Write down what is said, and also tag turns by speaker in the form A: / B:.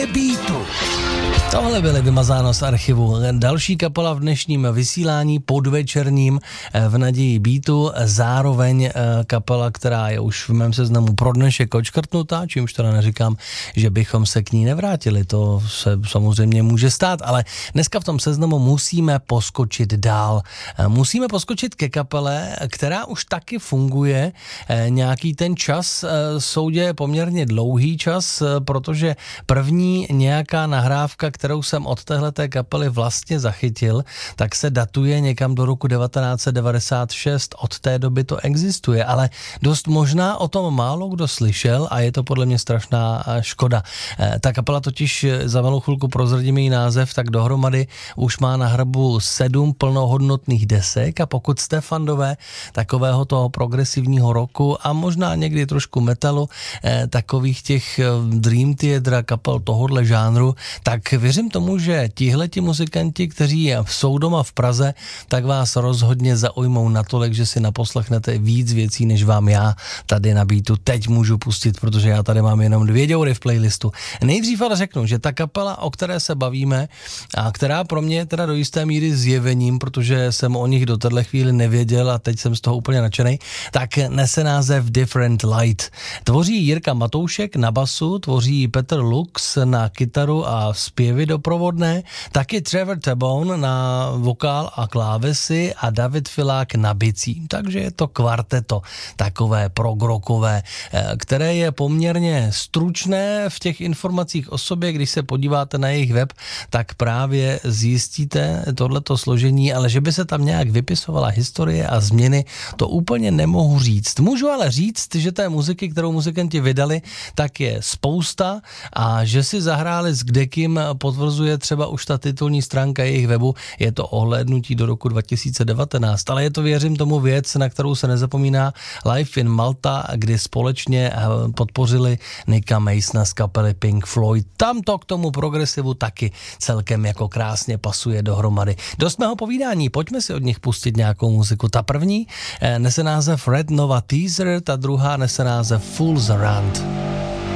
A: naděje beatu. Tohle byly vymazáno z archivu. Další kapela v dnešním vysílání podvečerním v naději beatu, zároveň kapela, která je už v mém seznamu pro dnešek odškrtnutá, čímž teda neříkám, že bychom se k ní nevrátili, to se samozřejmě může stát, ale dneska v tom seznamu musíme poskočit dál. Musíme poskočit ke kapele, která už taky funguje nějaký ten čas, soudě poměrně dlouhý čas, protože první nějaká nahrávka, kterou jsem od téhleté kapely vlastně zachytil, tak se datuje někam do roku 1996. Od té doby to existuje, ale dost možná o tom málo kdo slyšel a je to podle mě strašná škoda. Ta kapela totiž, za malou chvilku prozradím její název, tak dohromady už má na hrbu 7 plnohodnotných desek a pokud jste fandové takového toho progresivního roku a možná někdy trošku metalu, takových těch Dream Theater kapel tohohle žánru, tak věřím tomu, že tihleti muzikanti, kteří jsou doma v Praze, tak vás rozhodně zaujmou natolik, že si naposlechnete víc věcí, než vám já tady na beatu teď můžu pustit, protože já tady mám jenom 2 děury v playlistu. Nejdřív ale řeknu, že ta kapela, o které se bavíme a která pro mě je teda do jisté míry zjevením, protože jsem o nich do téhle chvíli nevěděl a teď jsem z toho úplně nadšenej, tak nese název Different Light. Tvoří Jirka Matoušek na basu, tvoří Petr Lux na kytaru a zpěvy doprovodné, taky Trevor Tabone na vokál a klávesy a David Filák na bicí. Takže je to kvarteto takové progrockové, které je poměrně stručné v těch informacích o sobě. Když se podíváte na jejich web, tak právě zjistíte tohleto složení, ale že by se tam nějak vypisovala historie a změny, to úplně nemohu říct. Můžu ale říct, že té muziky, kterou muzikanti vydali, tak je spousta a že si zahráli s kdekým, potvrzuje třeba už ta titulní stránka jejich webu, je to ohlédnutí do roku 2019, ale je to, věřím tomu, věc, na kterou se nezapomíná, Live in Malta, kdy společně podpořili Nicka Masona z kapely Pink Floyd. Tam to k tomu progresivu taky celkem jako krásně pasuje dohromady. Dost mého povídání, pojďme si od nich pustit nějakou muziku. Ta první nese název Red Nova Teaser, ta druhá nese název Fools Around.